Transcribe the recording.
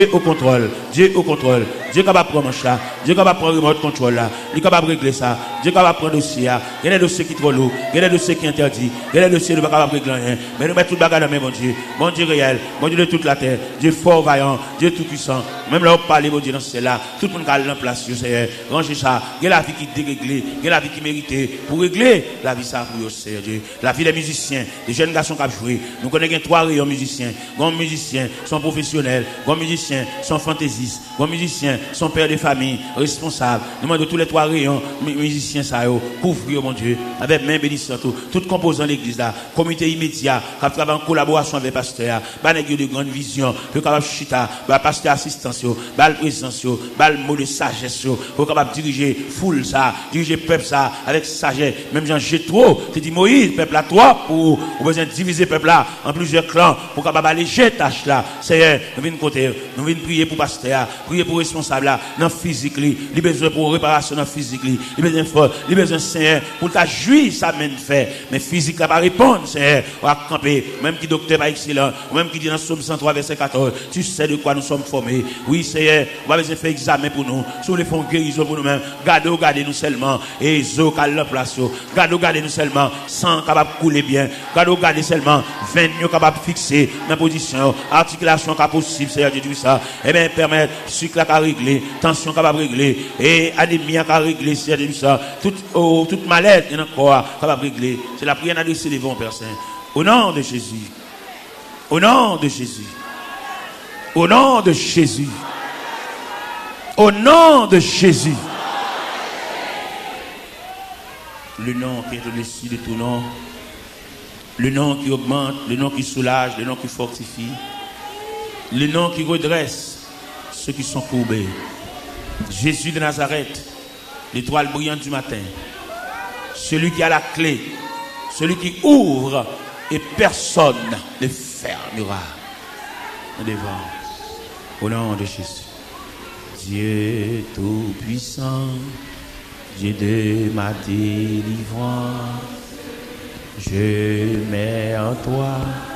au contrôle, Dieu au contrôle, Dieu est capable de prendre manche là, Dieu est capable de prendre remote contrôle là, il est capable de régler ça, Dieu est capable de prendre dossier là, il y a des dossiers qui sont trop lourds, il y a des dossiers qui sont interdits, il y a des dossiers qui ne sont pas capables de régler rien, mais nous mettons tout le bagage dans la main, bon Dieu réel, bon Dieu de toute la terre, Dieu fort, vaillant, Dieu tout puissant, même là on parle, bon Dieu dans ce là, tout le monde qui est en place, Seigneur, rangez ça, il y a la vie qui est déréglée, il y a la vie qui mérite, pour régler la vie ça pour Seigneur Dieu, la vie des musiciens, des jeunes garçons qui ont joué, nous connaissons 3 rayons musiciens, grands musiciens sont professionnels, grands musiciens sont fantaisistes, grands musiciens sont pères de famille, responsables. Nous demandons tous les 3 rayons musiciens ça couvrir mon Dieu avec main bénissante tout composant l'église là, comité immédiat qui travaille en collaboration avec pasteur, ba nèg de grande vision, pour capable chita, ba pasteur assistance, ba présence, ba mot de sagesse, pour capable diriger foule ça, diriger peuple ça avec sagesse. Même Jean Jétro, tu dis Moïse, peuple là toi pour besoin de diviser peuple là en plusieurs clans pour capable alléger tâche là. Seigneur, nous venons côté, nous venons prier pour pasteur, prier pour responsable là, dans physique li, il besoin pour réparation dans physique li, il besoin fort, il besoin Seigneur pour ta jouir ça même fait, mais physique là pas répondre Seigneur, on va camper, même qui docteur pas excellent, même qui dit dans Somme 103 verset 14, tu sais de quoi nous sommes formés. Oui Seigneur, on va besoin faire examen pour nous, sur les fonds guérison pour nous-mêmes, gardez nous seulement et zo cal la place, gardez nous seulement sang capable couler bien, gardez seulement 20 capable fixer dans position, articulation capable possible Seigneur Dieu ça, et bien permettre sucre là régler, tension capable régler et anémie capable régler Seigneur Dieu ça, toute maladie dans le corps capable régler. C'est la prière adressée devant Père Saint. Au nom de Jésus. Au nom de Jésus. Au nom de Jésus. Au nom de Jésus. Le nom qui est au-dessus de tout nom. Le nom qui augmente, le nom qui soulage, le nom qui fortifie. Le nom qui redresse ceux qui sont courbés. Jésus de Nazareth, l'étoile brillante du matin. Celui qui a la clé, celui qui ouvre et personne ne fermera. Devant, au nom de Jésus. Dieu tout-puissant, Dieu de ma délivrance, je mets en toi